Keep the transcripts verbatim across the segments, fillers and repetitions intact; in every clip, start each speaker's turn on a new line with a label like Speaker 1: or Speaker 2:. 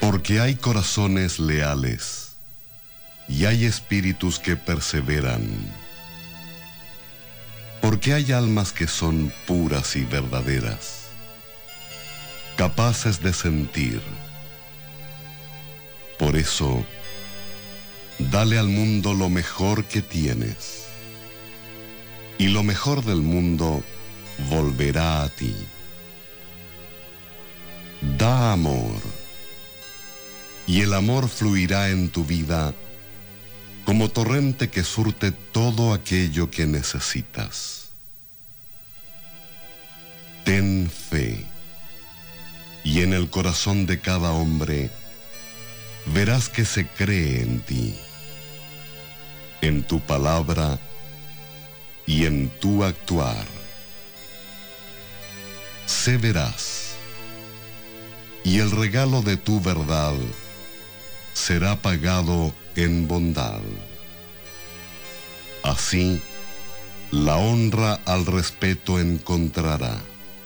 Speaker 1: Porque hay corazones leales y hay espíritus que perseveran. Porque hay almas que son puras y verdaderas, capaces de sentir. Por eso, dale al mundo lo mejor que tienes, y lo mejor del mundo volverá a ti. Da amor, y el amor fluirá en tu vida como torrente que surte todo aquello que necesitas. Ten fe, y en el corazón de cada hombre verás que se cree en ti, en tu palabra y en tu actuar. Sé veraz, y el regalo de tu verdad será pagado en bondad. Así, la honra al respeto encontrará.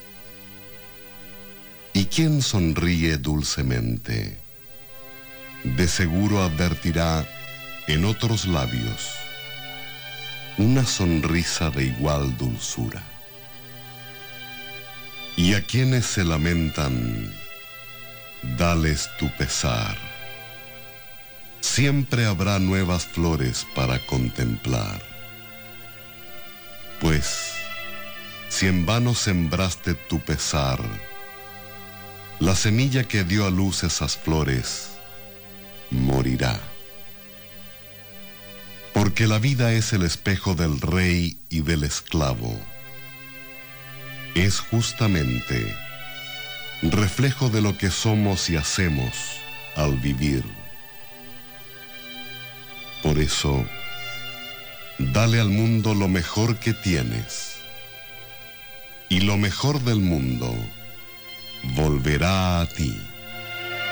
Speaker 1: Y quien sonríe dulcemente, de seguro advertirá en otros labios una sonrisa de igual dulzura. Y a quienes se lamentan, dales tu pesar. Siempre habrá nuevas flores para contemplar. Pues, si en vano sembraste tu pesar, la semilla que dio a luz esas flores morirá. Porque la vida es el espejo del rey y del esclavo. Es justamente reflejo de lo que somos y hacemos al vivir. Por eso, dale al mundo lo mejor que tienes, y lo mejor del mundo volverá a ti.